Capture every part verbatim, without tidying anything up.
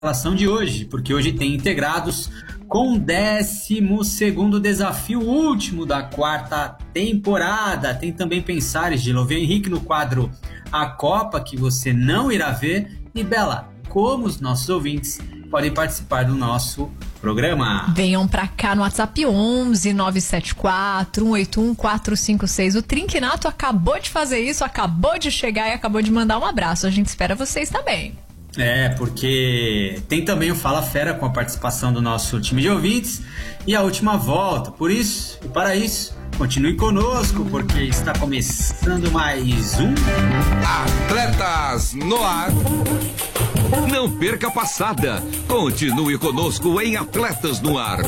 escalação de hoje, porque hoje tem integrados com o décimo segundo desafio último da quarta temporada. Tem também Pensares de Louvian Henrique no quadro A Copa, que você não irá ver. E Bela, como os nossos ouvintes podem participar do nosso programa? Venham pra cá no WhatsApp onze nove sete quatro, um oito um, quatro cinco seis. O Trinquinato acabou de fazer isso, acabou de chegar e acabou de mandar um abraço. A gente espera vocês também. É, porque tem também o Fala Fera com a participação do nosso time de ouvintes e a última volta. Por isso, e para isso, continue conosco, porque está começando mais um Atletas no Ar. Não perca a passada. Continue conosco em Atletas no Ar.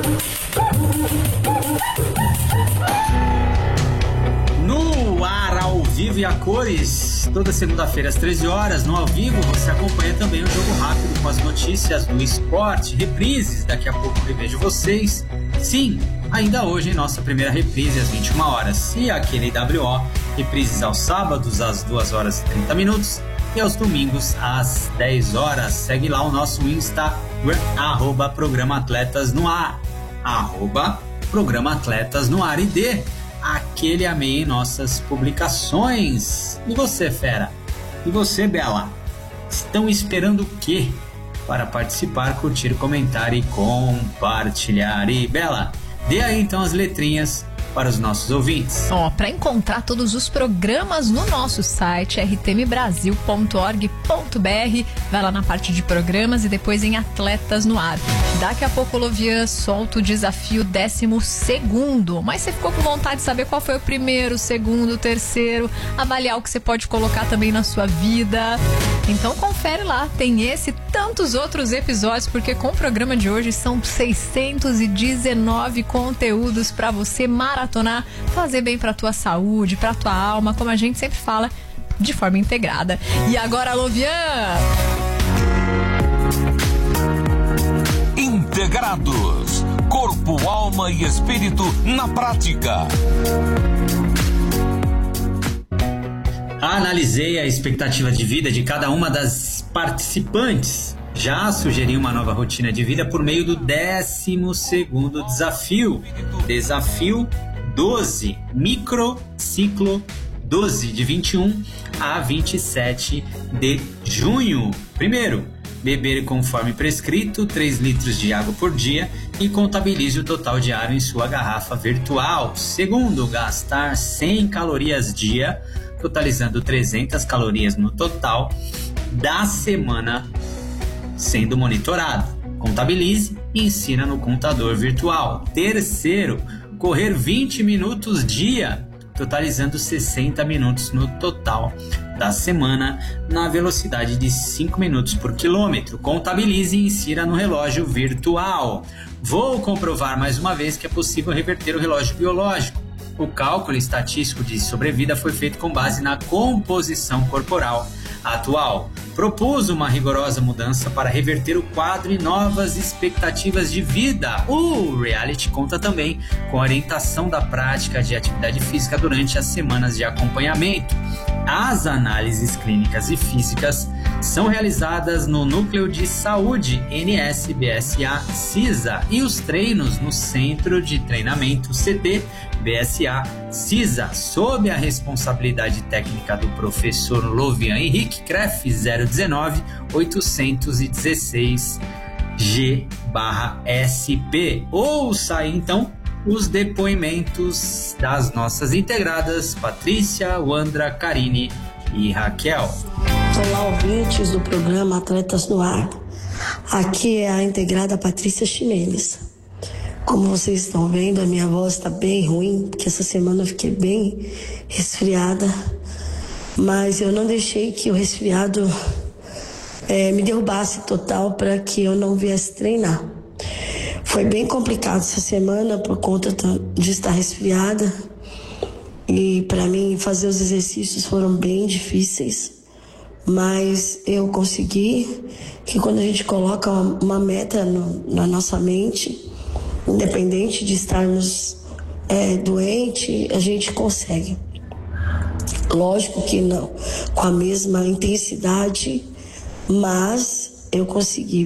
No ar, ao vivo e a cores, toda segunda-feira às treze horas, no ao vivo, você acompanha também o Jogo Rápido com as notícias do esporte, reprises, daqui a pouco eu vejo vocês. Sim, ainda hoje em nossa primeira reprise às vinte e uma horas, e aquele W O, reprises aos sábados às duas horas e trinta minutos e aos domingos às dez horas. Segue lá o nosso Instagram, arroba Programa Atletas no Ar, arroba Programa Atletas no Ar, e dê aquele amei em nossas publicações. E você, fera? E você, Bela? Estão esperando o quê para participar, curtir, comentar e compartilhar? E Bela, dê aí então as letrinhas para os nossos ouvintes. Ó, para encontrar todos os programas no nosso site r t m brasil ponto org ponto b r, vai lá na parte de programas e depois em Atletas no Ar. Daqui a pouco o Louvian solta o desafio décimo segundo, mas você ficou com vontade de saber qual foi o primeiro, o segundo, o terceiro, avaliar o que você pode colocar também na sua vida. Então confere lá, tem esse e tantos outros episódios, porque com o programa de hoje são seiscentos e dezenove conteúdos para você maratonar, fazer bem pra tua saúde, pra tua alma, como a gente sempre fala, de forma integrada. E agora, Louvian! Integrados, corpo, alma e espírito na prática. Analisei a expectativa de vida de cada uma das participantes. Já sugeri uma nova rotina de vida por meio do décimo segundo desafio. Desafio doze, microciclo doze, de vinte e um a vinte e sete de junho. Primeiro, beber conforme prescrito três litros de água por dia e contabilize o total de água em sua garrafa virtual. Segundo, gastar cem calorias dia, totalizando trezentas calorias no total da semana sendo monitorado. Contabilize e ensina no computador virtual. Terceiro, correr vinte minutos dia, totalizando sessenta minutos no total da semana, na velocidade de cinco minutos por quilômetro. Contabilize e insira no relógio virtual. Vou comprovar mais uma vez que é possível reverter o relógio biológico. O cálculo estatístico de sobrevida foi feito com base na composição corporal atual. Propus uma rigorosa mudança para reverter o quadro e novas expectativas de vida. O reality conta também com a orientação da prática de atividade física durante as semanas de acompanhamento. As análises clínicas e físicas são realizadas no Núcleo de Saúde N S B S A CISA e os treinos no Centro de Treinamento C T B S A CISA, sob a responsabilidade técnica do professor Louvian Henrique, C R E F zero um nove oito um seis G S P. Ouça aí então os depoimentos das nossas integradas Patrícia, Wandra, Karine e Raquel. Olá, ouvintes do programa Atletas no Ar. Aqui é a integrada Patrícia Ximenes. Como vocês estão vendo, a minha voz está bem ruim, porque essa semana eu fiquei bem resfriada, mas eu não deixei que o resfriado é, me derrubasse total para que eu não viesse treinar. Foi bem complicado essa semana por conta de estar resfriada, e para mim fazer os exercícios foram bem difíceis, mas eu consegui. Que quando a gente coloca uma, uma meta no, na nossa mente, independente de estarmos é, doentes, a gente consegue. Lógico que não com a mesma intensidade, mas eu consegui